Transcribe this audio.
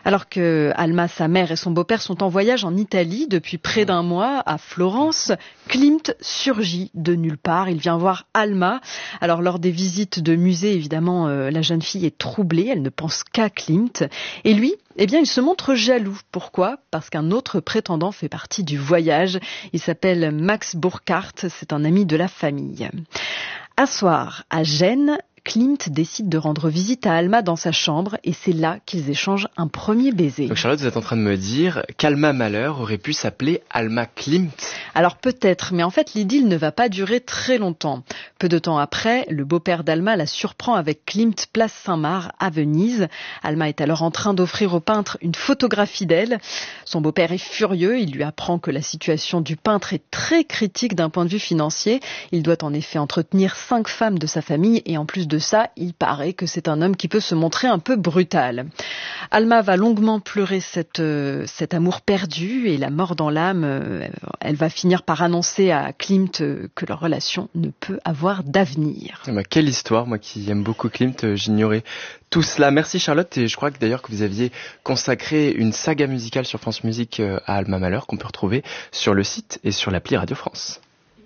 Alors que Alma, sa mère et son beau-père sont en voyage en Italie depuis près d'un mois à Florence, Klimt surgit de nulle part. Il vient voir Alma. Alors lors des visites de musée, évidemment, la jeune fille est troublée. Elle ne pense qu'à Klimt. Et lui, eh bien, il se montre jaloux. Pourquoi ? Parce qu'un autre prétendant fait partie du voyage. Il s'appelle Max Burkhardt. C'est un ami de la famille. Un soir, à Gênes, Klimt décide de rendre visite à Alma dans sa chambre et c'est là qu'ils échangent un premier baiser. Donc Charlotte, vous êtes en train de me dire qu'Alma Mahler aurait pu s'appeler Alma Klimt ? Alors peut-être, mais en fait l'idylle ne va pas durer très longtemps. Peu de temps après, le beau-père d'Alma la surprend avec Klimt place Saint-Marc à Venise. Alma est alors en train d'offrir au peintre une photographie d'elle. Son beau-père est furieux, il lui apprend que la situation du peintre est très critique d'un point de vue financier. Il doit en effet entretenir 5 femmes de sa famille et en plus de ça, il paraît que c'est un homme qui peut se montrer un peu brutal. Alma va longuement pleurer cet amour perdu et la mort dans l'âme. Elle va finir par annoncer à Klimt que leur relation ne peut avoir d'avenir. Quelle histoire, moi qui aime beaucoup Klimt, j'ignorais tout cela. Merci Charlotte, et je crois que d'ailleurs que vous aviez consacré une saga musicale sur France Musique à Alma Mahler qu'on peut retrouver sur le site et sur l'appli Radio France.